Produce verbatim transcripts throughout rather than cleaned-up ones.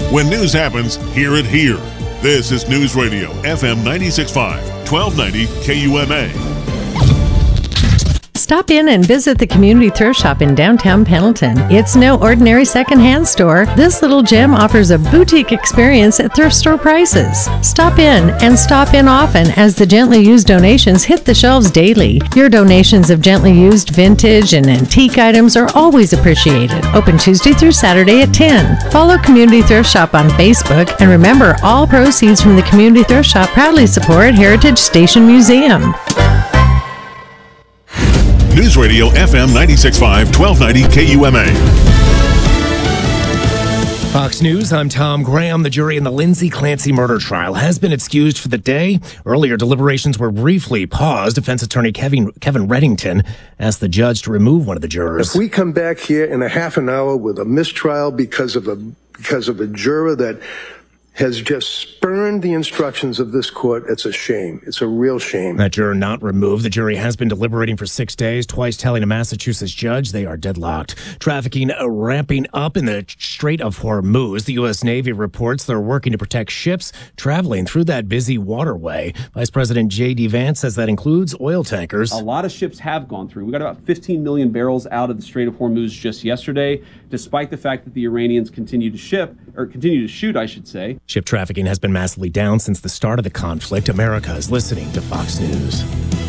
When news happens, hear it here. This is News Radio, F M ninety-six point five, twelve ninety K U M A. Stop in and visit the Community Thrift Shop in downtown Pendleton. It's no ordinary secondhand store. This little gem offers a boutique experience at thrift store prices. Stop in and stop in often as the gently used donations hit the shelves daily. Your donations of gently used vintage and antique items are always appreciated. Open Tuesday through Saturday at ten. Follow Community Thrift Shop on Facebook, and remember, all proceeds from the Community Thrift Shop proudly support Heritage Station Museum. News Radio F M ninety-six point five, twelve ninety K U M A. Fox News, I'm Tom Graham. The jury in the Lindsay Clancy murder trial has been excused for the day. Earlier, deliberations were briefly paused. Defense attorney Kevin, Kevin Reddington asked the judge to remove one of the jurors. If we come back here in a half an hour with a mistrial because of a because of a juror that has just spurned the instructions of this court, it's a shame. It's a real shame. That juror not removed. The jury has been deliberating for six days, twice telling a Massachusetts judge they are deadlocked. Trafficking uh, ramping up in the Strait of Hormuz. The U S Navy reports they're working to protect ships traveling through that busy waterway. Vice President J D Vance says that includes oil tankers. A lot of ships have gone through. We got about fifteen million barrels out of the Strait of Hormuz just yesterday, despite the fact that the Iranians continue to ship, or continue to shoot, I should say. Ship trafficking has been massively down since the start of the conflict. America is listening to Fox News.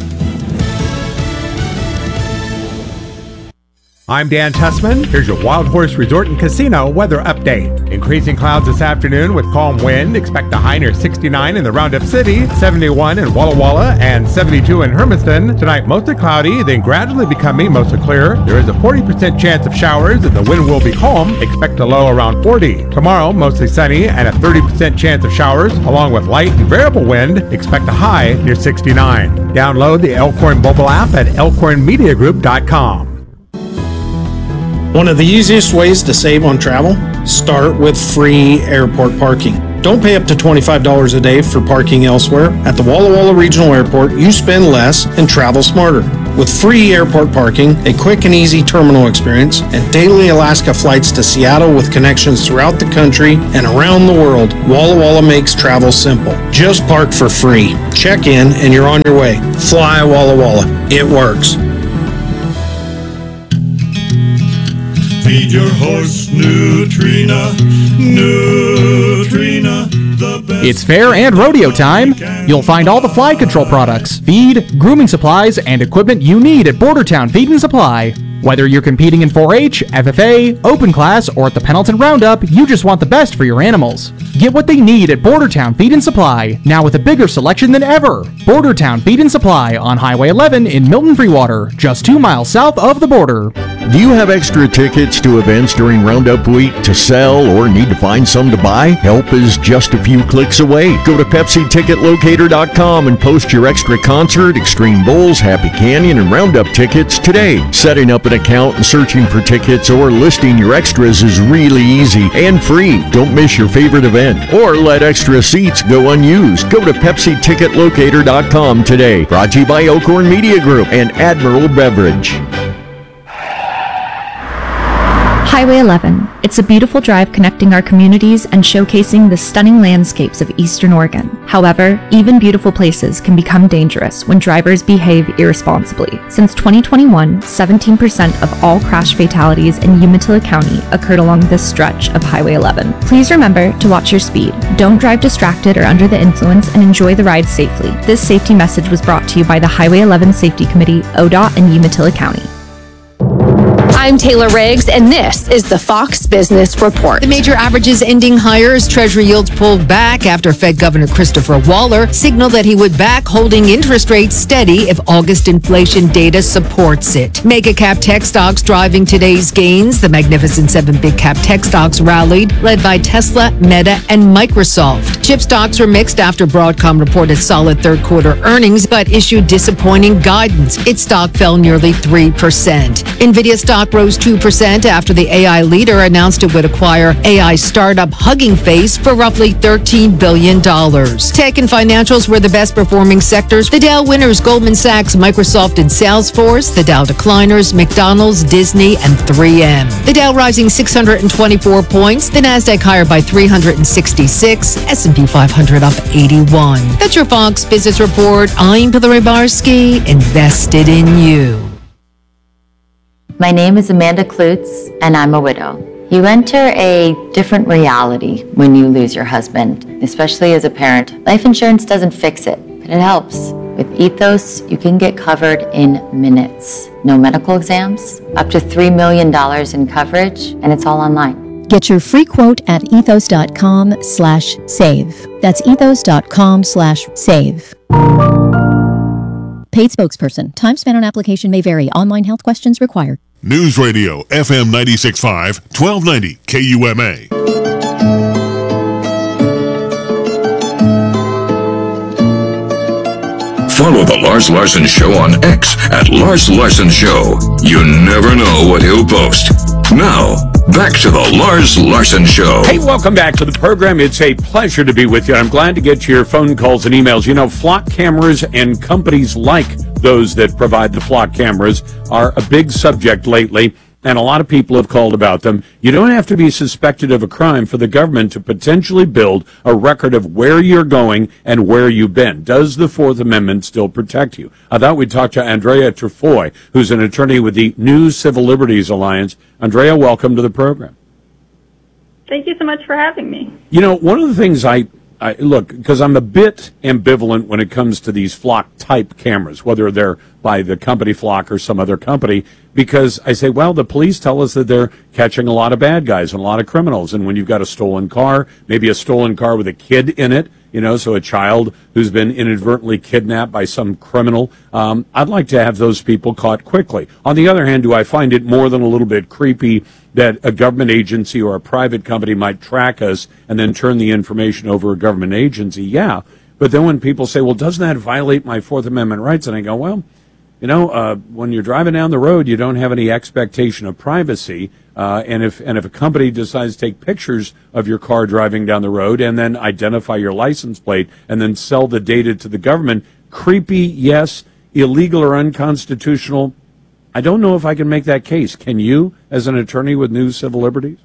I'm Dan Tussman. Here's your Wild Horse Resort and Casino weather update. Increasing clouds this afternoon with calm wind. Expect a high near sixty-nine in the Roundup City, seventy-one in Walla Walla, and seventy-two in Hermiston. Tonight, mostly cloudy, then gradually becoming mostly clear. There is a forty percent chance of showers, and the wind will be calm. Expect a low around forty. Tomorrow, mostly sunny, and a thirty percent chance of showers, along with light and variable wind. Expect a high near sixty-nine. Download the Elkhorn mobile app at elkhorn media group dot com. One of the easiest ways to save on travel? Start with free airport parking. Don't pay up to twenty-five dollars a day for parking elsewhere. At the Walla Walla Regional Airport, you spend less and travel smarter. With free airport parking, a quick and easy terminal experience, and daily Alaska flights to Seattle with connections throughout the country and around the world, Walla Walla makes travel simple. Just park for free. Check in and you're on your way. Fly Walla Walla. It works. Feed your horse Nutrina, Nutrina, the best. It's fair and rodeo time. You'll find all the fly control products, feed, grooming supplies, and equipment you need at Bordertown Feed and Supply. Whether you're competing in four H, F F A, Open Class, or at the Pendleton Roundup, you just want the best for your animals. Get what they need at Bordertown Feed and Supply, now with a bigger selection than ever. Bordertown Feed and Supply on Highway eleven in Milton Freewater, just two miles south of the border. Do you have extra tickets to events during Roundup Week to sell or need to find some to buy? Help is just a few clicks away. Go to Pepsi Ticket Locator dot com and post your extra concert, Extreme Bulls, Happy Canyon, and Roundup tickets today. Setting up an account and searching for tickets or listing your extras is really easy and free. Don't miss your favorite event or let extra seats go unused. Go to Pepsi Ticket Locator dot com today. Brought to you by Elkhorn Media Group and Admiral Beverage. Highway eleven. It's a beautiful drive connecting our communities and showcasing the stunning landscapes of Eastern Oregon. However, even beautiful places can become dangerous when drivers behave irresponsibly. Since twenty twenty-one, seventeen percent of all crash fatalities in Umatilla County occurred along this stretch of Highway eleven. Please remember to watch your speed. Don't drive distracted or under the influence, and enjoy the ride safely. This safety message was brought to you by the Highway eleven Safety Committee, O D O T, and Umatilla County. I'm Taylor Riggs, and this is the Fox Business Report. The major averages ending higher as Treasury yields pulled back after Fed Governor Christopher Waller signaled that he would back holding interest rates steady if August inflation data supports it. Mega cap tech stocks driving today's gains. The Magnificent Seven big cap tech stocks rallied, led by Tesla, Meta, and Microsoft. Chip stocks were mixed after Broadcom reported solid third quarter earnings, but issued disappointing guidance. Its stock fell nearly three percent. Nvidia stock rose two percent after the A I leader announced it would acquire A I startup Hugging Face for roughly thirteen billion dollars. Tech and financials were the best performing sectors. The Dow winners, Goldman Sachs, Microsoft, and Salesforce. The Dow decliners, McDonald's, Disney, and three M. The Dow rising six hundred twenty-four points. The Nasdaq higher by three hundred sixty-six. S and P five hundred up eighty-one. That's your Fox Business Report. I'm Hillary Barsky, invested in you. My name is Amanda Klutz, and I'm a widow. You enter a different reality when you lose your husband, especially as a parent. Life insurance doesn't fix it, but it helps. With Ethos, you can get covered in minutes. No medical exams, up to three million dollars in coverage, and it's all online. Get your free quote at ethos.com slash save. That's ethos.com slash save. Paid spokesperson. Time spent on application may vary. Online health questions required. News Radio F M ninety-six point five, twelve ninety K U M A. Follow The Lars Larson Show on X at Lars Larson Show. You never know what he'll post. Now, back to The Lars Larson Show. Hey, welcome back to the program. It's a pleasure to be with you. I'm glad to get your phone calls and emails. You know, Flock cameras and companies like those that provide the Flock cameras are a big subject lately, and a lot of people have called about them. You don't have to be suspected of a crime for the government to potentially build a record of where you're going and where you've been. Does the Fourth Amendment still protect you? I thought we'd talk to Andrea Trefoy, who's an attorney with the New Civil Liberties Alliance. Andrea, welcome to the program. Thank you so much for having me. You know, one of the things I, I look, because I'm a bit ambivalent when it comes to these Flock-type cameras, whether they're by the company Flock or some other company, because I say, well, the police tell us that they're catching a lot of bad guys and a lot of criminals, and when you've got a stolen car, maybe a stolen car with a kid in it, you know, so a child who's been inadvertently kidnapped by some criminal, um, I'd like to have those people caught quickly. On the other hand, do I find it more than a little bit creepy that a government agency or a private company might track us and then turn the information over to a government agency? Yeah. But then when people say, well, doesn't that violate my Fourth Amendment rights? And I go, well, you know, uh, when you're driving down the road, you don't have any expectation of privacy. Uh, and if and if a company decides to take pictures of your car driving down the road and then identify your license plate and then sell the data to the government, creepy, yes. Illegal or unconstitutional, I don't know if I can make that case. Can you, as an attorney with New Civil Liberties?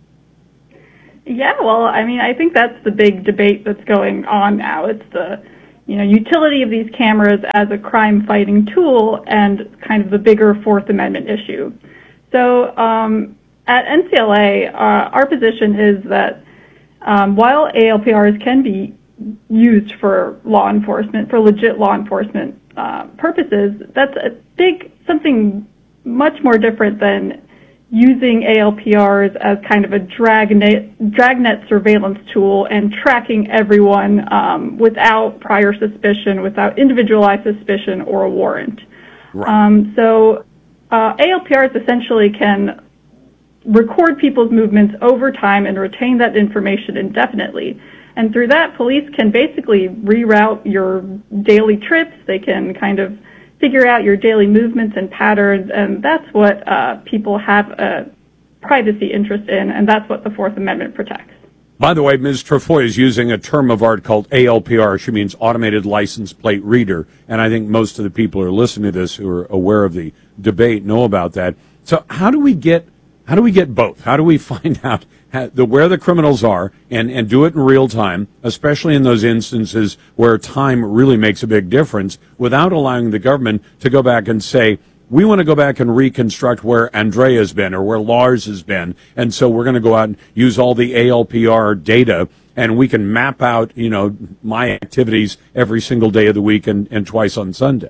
Yeah, well, I mean, I think that's the big debate that's going on now. It's the, you know, utility of these cameras as a crime-fighting tool and kind of the bigger Fourth Amendment issue. So um, at N C L A, uh, our position is that um, while A L P Rs can be used for law enforcement, for legit law enforcement uh, purposes, that's a big, something much more different than using A L P Rs as kind of a dragnet, dragnet surveillance tool and tracking everyone um, without prior suspicion, without individualized suspicion or a warrant. Right. Um, so uh, A L P Rs essentially can record people's movements over time and retain that information indefinitely. And through that, police can basically reroute your daily trips. They can kind of figure out your daily movements and patterns, and that's what uh, people have a privacy interest in, and that's what the Fourth Amendment protects. By the way, Miz Trefoy is using a term of art called A L P R. She means Automated License Plate Reader, and I think most of the people who are listening to this who are aware of the debate know about that. So how do we get how do we get both? How do we find out how, the, where the criminals are and, and do it in real time, especially in those instances where time really makes a big difference, without allowing the government to go back and say, we want to go back and reconstruct where Andrea's been or where Lars has been, and so we're going to go out and use all the A L P R data, and we can map out, you know, my activities every single day of the week and, and twice on Sunday.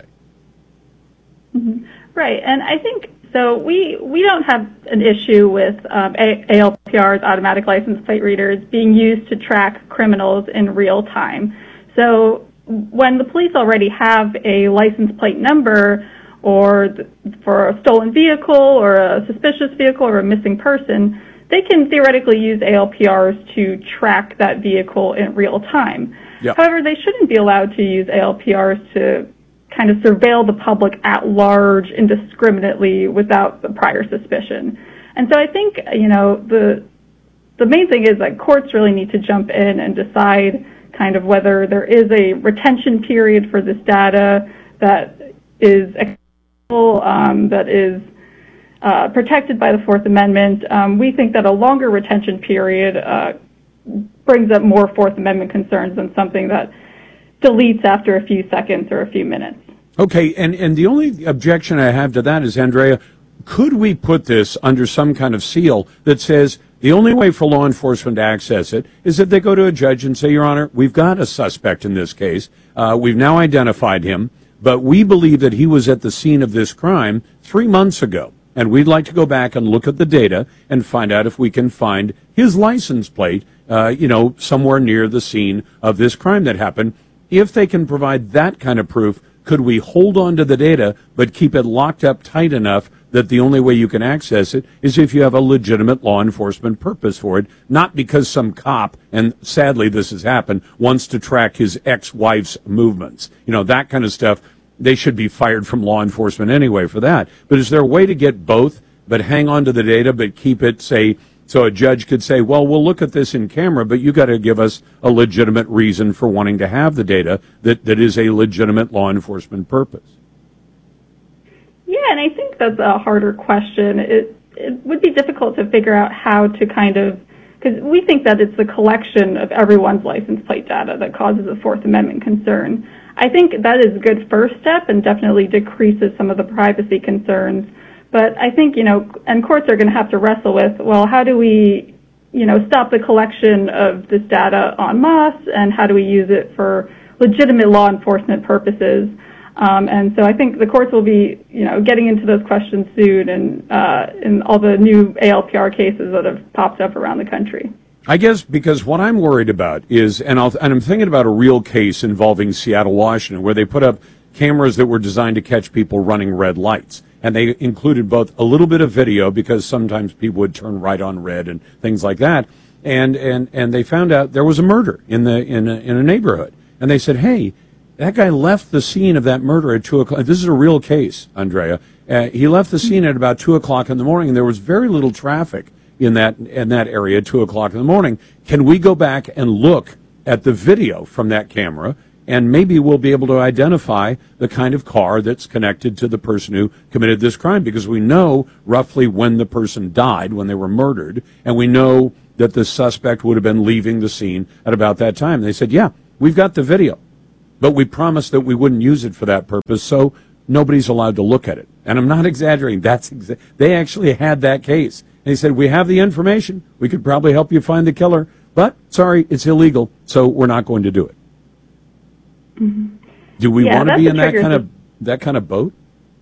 Mm-hmm. Right, and I think so. We we don't have an issue with um, A L P Rs, automatic license plate readers, being used to track criminals in real time. So when the police already have a license plate number, or th- for a stolen vehicle, or a suspicious vehicle, or a missing person, they can theoretically use A L P Rs to track that vehicle in real time. Yep. However, they shouldn't be allowed to use A L P Rs to kind of surveil the public at large indiscriminately without the prior suspicion. And so I think, you know, the the main thing is that courts really need to jump in and decide kind of whether there is a retention period for this data that is acceptable, um, that is uh, protected by the Fourth Amendment. Um, we think that a longer retention period uh, brings up more Fourth Amendment concerns than something that deletes after a few seconds or a few minutes. Okay, and, and the only objection I have to that is, Andrea, could we put this under some kind of seal that says the only way for law enforcement to access it is that they go to a judge and say, Your Honor, we've got a suspect in this case. Uh, we've now identified him, but we believe that he was at the scene of this crime three months ago. And we'd like to go back and look at the data and find out if we can find his license plate, uh, you know, somewhere near the scene of this crime that happened. If they can provide that kind of proof, could we hold on to the data but keep it locked up tight enough that the only way you can access it is if you have a legitimate law enforcement purpose for it, not because some cop, and sadly this has happened, wants to track his ex-wife's movements. You know, that kind of stuff. They should be fired from law enforcement anyway for that. But is there a way to get both, but hang on to the data, but keep it, say, so a judge could say, well, we'll look at this in camera, but you got to give us a legitimate reason for wanting to have the data that, that is a legitimate law enforcement purpose? Yeah, and I think that's a harder question. It, it would be difficult to figure out how to kind of, because we think that it's the collection of everyone's license plate data that causes a Fourth Amendment concern. I think that is a good first step and definitely decreases some of the privacy concerns. But I think, you know, and courts are going to have to wrestle with, well, how do we, you know, stop the collection of this data en masse, and how do we use it for legitimate law enforcement purposes? Um, and so I think the courts will be, you know, getting into those questions soon, and uh, in all the new A L P R cases that have popped up around the country. I guess because what I'm worried about is, and, I'll, and I'm thinking about a real case involving Seattle, Washington, where they put up cameras that were designed to catch people running red lights. And they included both a little bit of video, because sometimes people would turn right on red and things like that. And, and, and they found out there was a murder in, the, in, a, in a neighborhood. And they said, hey, that guy left the scene of that murder at two o'clock. This is a real case, Andrea. Uh, he left the scene at about two o'clock in the morning, and there was very little traffic in that in that area at two o'clock in the morning. Can we go back and look at the video from that camera, and maybe we'll be able to identify the kind of car that's connected to the person who committed this crime, because we know roughly when the person died, when they were murdered, and we know that the suspect would have been leaving the scene at about that time. They said, yeah, we've got the video, but we promised that we wouldn't use it for that purpose, so nobody's allowed to look at it. And I'm not exaggerating. That's exa- they actually had that case. And he said, we have the information. We could probably help you find the killer, but sorry, it's illegal, so we're not going to do it. Mm-hmm. Do we Yeah, want to that's be a in that trigger kind to- of that kind of boat?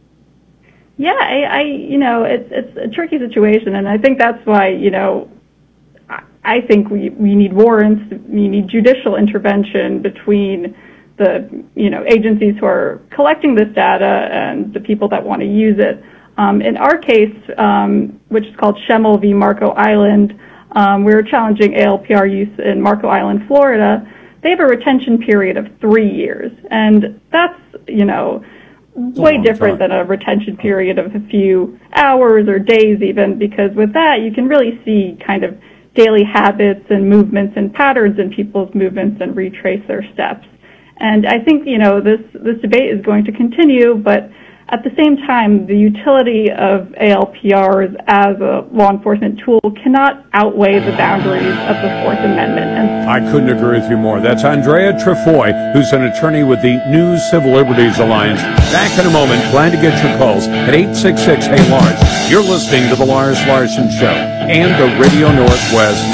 Yeah, I, I you know, it's it's a tricky situation, and I think that's why, you know, I, I think we, we need warrants, we need judicial intervention between the, you know, agencies who are collecting this data and the people that want to use it. Um, in our case, um, which is called Schemmel v. Marco Island, um, we're challenging A L P R use in Marco Island, Florida. They have a retention period of three years, and that's, you know, way different than a retention period of a few hours or days even, because with that you can really see kind of daily habits and movements and patterns in people's movements and retrace their steps. And I think, you know, this, this debate is going to continue, but at the same time, the utility of A L P Rs as a law enforcement tool cannot outweigh the boundaries of the Fourth Amendment. And I couldn't agree with you more. That's Andrea Trefoy, who's an attorney with the New Civil Liberties Alliance. Back in a moment. Glad to get your calls at eight six six, hey Lars. You're listening to the Lars Larson Show and the Radio Northwest